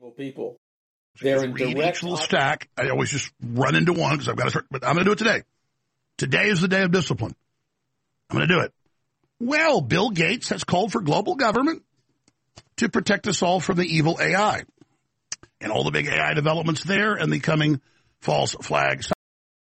people. They're in direct each little stack. I always just run into one because I've got to start, but I'm going to do it today. Today is the day of discipline. I'm going to do it. Well, Bill Gates has called for global government to protect us all from the evil AI and all the big AI developments there and the coming false flags.